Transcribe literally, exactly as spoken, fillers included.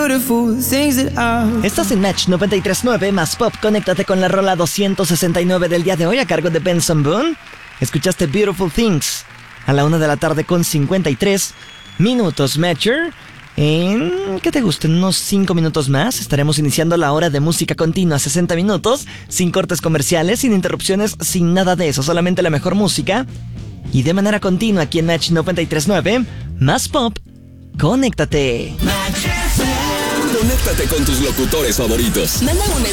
beautiful things that I... Estás en Match noventa y tres punto nueve más Pop. Conéctate con la rola doscientos sesenta y nueve del día de hoy a cargo de Benson Boone. Escuchaste Beautiful Things a la una de la tarde con cincuenta y tres minutos. Matcher, en... ¿qué te gusta? En unos cinco minutos más estaremos iniciando la hora de música continua, sesenta minutos, sin cortes comerciales, sin interrupciones, sin nada de eso, solamente la mejor música y de manera continua aquí en Match noventa y tres punto nueve más Pop. Conéctate. Conéctate con tus locutores favoritos. Manda un